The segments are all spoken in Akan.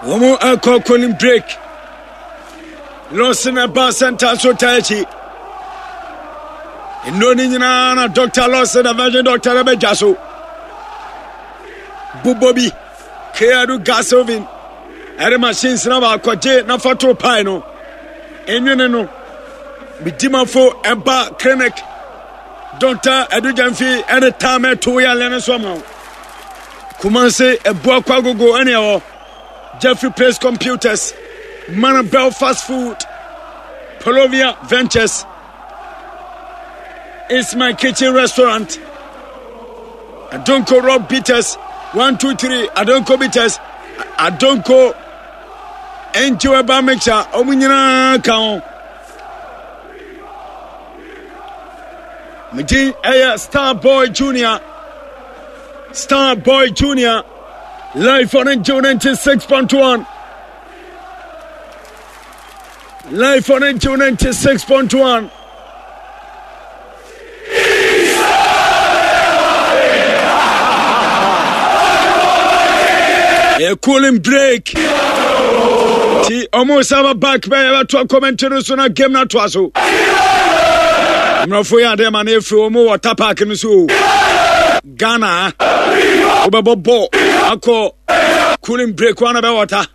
Womo calling break. Lawson about Santa Sotachi. In Nonina, Dr. Lawson, a virgin Dr. Abejaso. Bubobi, Keadu Gasovin. Ere machines na kwaje na fato pai no. Enwene no. Bidimafo eba clinic. Dr. Edujamfi ene time to ya lene somehow. Kumanse ebo akwagogo ene o. Jeffrey Place Computers, Manabel Fast Food, Polovia Ventures, It's My Kitchen Restaurant, Adonko Rob Bitters, 123, Adonko Bitters, Adonko Enjoy Bamixture, Omunyana Kaon. Midi Aya Star Boy Jr. Live on NGO 96.1. Live on NGO 96.1. A cooling break. See, almost have a back by to a commentary on a game not to us. I'm not for you, them and if you more tapak in the zoo. Ghana, Obabobo, Ako, cooling break one about water.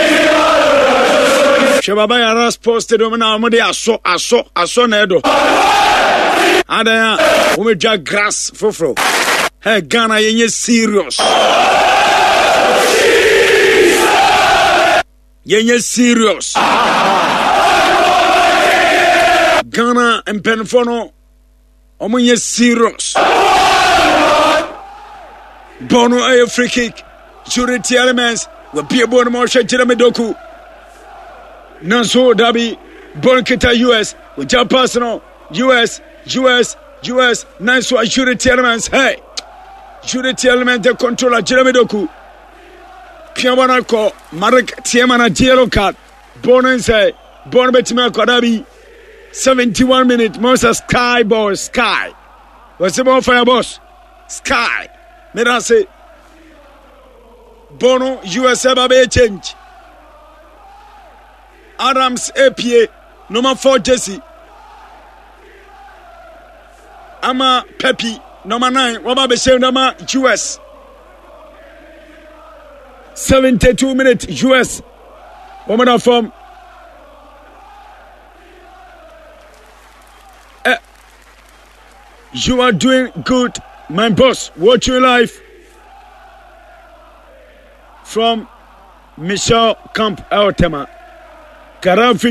Shababaya Ras posted on Amadi, I saw Nedo. Ada, Umeja grass, Fofro. Hey, Ghana, you're serious. You're serious. Ghana and Penfono, you're serious. Bono a free kick. Surety elements will be a bon motion. Jeremy Doku Nanso Dabi Bonketa US with Jam Personal US nice one. Surety elements. Hey, surety element the controller Jeremy Doku Piabanako Marek Tiamana yellow card. Bono say Bono Betima Kodabi 71 minutes. Monster Sky boy Sky. What's the more fire boss? Sky. Me da say Bono USA babe change. Adams APA number 4 Jesse. Ama Pepe number 9. Waba be say number US. 72 minutes US. Woman from you are doing good. My boss, watch your life from Michelle Camp Altema. Karamfi